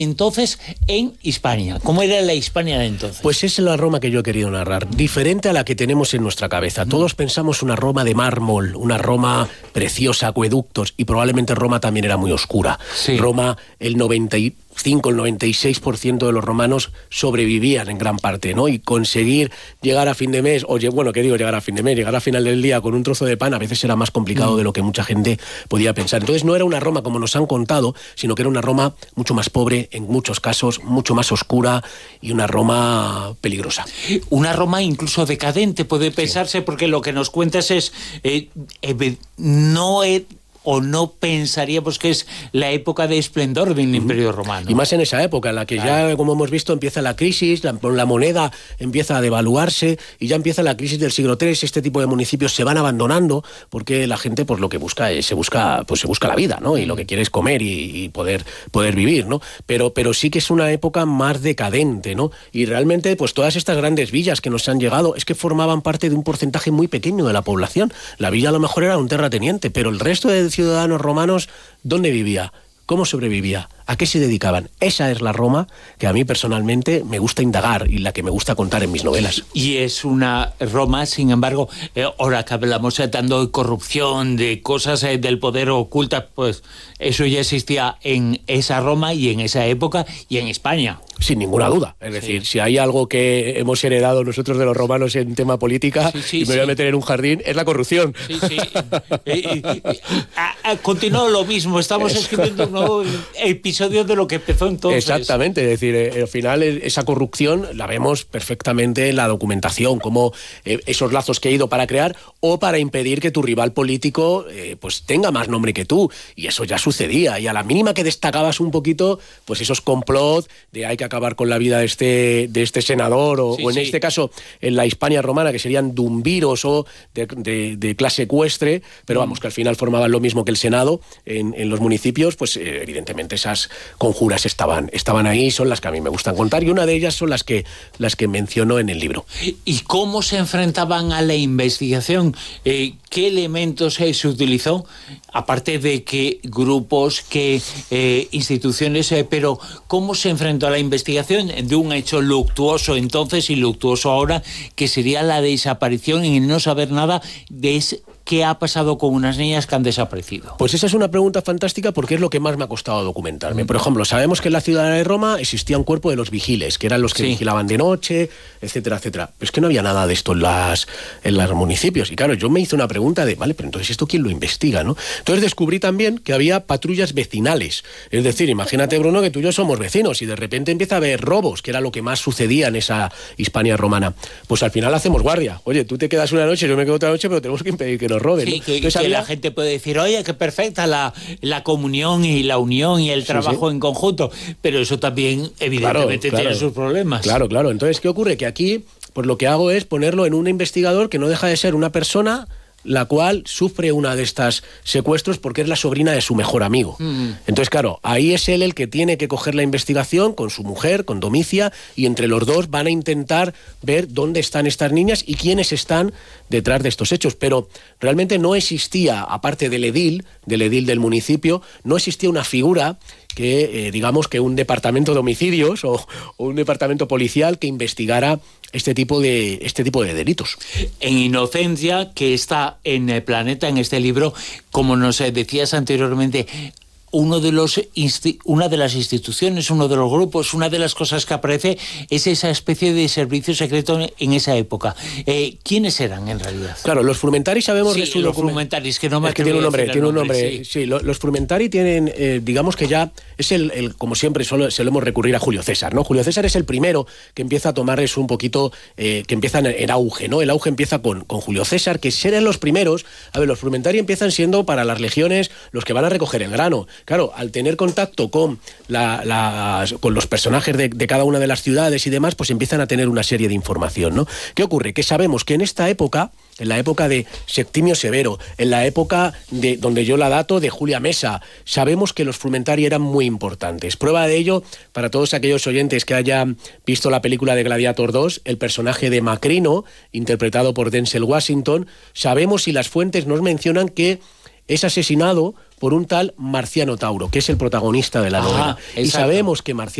entonces en Hispania. ¿Cómo era la Hispania de entonces? Pues es la Roma que yo he querido narrar, diferente a la que tenemos en nuestra cabeza. Todos pensamos una Roma de mármol, una Roma preciosa, acueductos, y probablemente Roma también era muy oscura. Sí. Roma, el 96% de los romanos sobrevivían en gran parte, ¿no? Y conseguir llegar a fin de mes, llegar a fin de mes, llegar a final del día con un trozo de pan, a veces era más complicado de lo que mucha gente podía pensar. Entonces no era una Roma como nos han contado, sino que era una Roma mucho más pobre, en muchos casos, mucho más oscura, y una Roma peligrosa. Una Roma incluso decadente, puede pensarse, sí, porque lo que nos cuentas es... no pensaríamos que es la época de esplendor del Imperio Romano. Y más en esa época, en la que ya, como hemos visto, empieza la crisis, la moneda empieza a devaluarse, y ya empieza la crisis del siglo III. Este tipo de municipios se van abandonando, porque la gente pues lo que busca es, se busca la vida, ¿no? Y lo que quiere es comer y poder vivir, ¿no? Pero sí que es una época más decadente, ¿no? Y realmente, pues todas estas grandes villas que nos han llegado, es que formaban parte de un porcentaje muy pequeño de la población. La villa a lo mejor era un terrateniente, pero el resto de ciudadanos romanos, ¿dónde vivía? ¿Cómo sobrevivía? ¿A qué se dedicaban? Esa es la Roma que a mí personalmente me gusta indagar y la que me gusta contar en mis novelas. Y es una Roma, sin embargo, ahora que hablamos tanto de corrupción, de cosas del poder ocultas, pues eso ya existía en esa Roma y en esa época y en España. Sin ninguna duda. Es decir, si hay algo que hemos heredado nosotros de los romanos en tema política, y me voy a meter en un jardín, es la corrupción. Sí. Continúa lo mismo. Estamos escribiendo un nuevo episodio de lo que empezó entonces. Exactamente. Es decir, al final esa corrupción la vemos perfectamente en la documentación, como esos lazos que he ido para crear o para impedir que tu rival político pues tenga más nombre que tú. Y eso ya sucedía. Y a la mínima que destacabas un poquito, pues esos complot de hay que acabar con la vida de este senador, o en este caso en la Hispania romana, que serían dumviros o de clase ecuestre, pero vamos, que al final formaban lo mismo que el Senado en los municipios, pues evidentemente esas conjuras estaban ahí, son las que a mí me gustan contar, y una de ellas son las que menciono en el libro. ¿Y cómo se enfrentaban a la investigación? ¿Qué elementos se utilizó? Aparte de qué grupos, qué instituciones, pero ¿cómo se enfrentó a la investigación de un hecho luctuoso entonces y luctuoso ahora, que sería la desaparición y no saber nada de qué ha pasado con unas niñas que han desaparecido? Pues esa es una pregunta fantástica, porque es lo que más me ha costado documentarme. Por ejemplo, sabemos que en la ciudad de Roma existía un cuerpo de los vigiles, que eran los que vigilaban de noche, etcétera, etcétera. Pero es que no había nada de esto en los municipios. Y claro, yo me hice una pregunta de, vale, pero entonces ¿esto quién lo investiga, no? Entonces descubrí también que había patrullas vecinales. Es decir, imagínate, Bruno, que tú y yo somos vecinos y de repente empieza a haber robos, que era lo que más sucedía en esa Hispania romana. Pues al final hacemos guardia. Oye, tú te quedas una noche, yo me quedo otra noche, pero tenemos que impedir que nos roben. Sí, ¿no? Que la gente puede decir, oye, qué perfecta la comunión y la unión y el trabajo en conjunto, pero eso también evidentemente tiene sus problemas. Claro. Entonces, ¿qué ocurre? Que aquí, pues lo que hago es ponerlo en un investigador que no deja de ser una persona la cual sufre una de estas secuestros porque es la sobrina de su mejor amigo. Entonces, claro, ahí es él el que tiene que coger la investigación con su mujer, con Domicia, y entre los dos van a intentar ver dónde están estas niñas y quiénes están detrás de estos hechos. Pero realmente no existía, aparte del edil del municipio, no existía una figura que, digamos, que un departamento de homicidios o un departamento policial que investigara este tipo de delitos. En Inocencia, que está en el Planeta, en este libro, como nos decías anteriormente, una de las instituciones, uno de los grupos, una de las cosas que aparece es esa especie de servicio secreto en esa época. ¿Quiénes eran en realidad? Claro, los Frumentari sabemos de su los Frumentaris, que no me tiene un nombre. Sí, los Frumentari tienen, digamos que ya es el como siempre solemos recurrir a Julio César, ¿no? Julio César es el primero que empieza a tomar eso un poquito, que empieza en auge, ¿no? El auge empieza con Julio César, que serán los primeros. A ver, los Frumentari empiezan siendo para las legiones los que van a recoger el grano. Claro, al tener contacto con los personajes de cada una de las ciudades y demás, pues empiezan a tener una serie de información, ¿no? ¿Qué ocurre? Que sabemos que en esta época, en la época de Septimio Severo, en la época donde yo la dato de Julia Mesa, sabemos que los Frumentari eran muy importantes. Prueba de ello, para todos aquellos oyentes que hayan visto la película de Gladiator 2, el personaje de Macrino, interpretado por Denzel Washington, sabemos y las fuentes nos mencionan que es asesinado por un tal Marciano Tauro, que es el protagonista de la novela. Exacto. Y sabemos que Marciano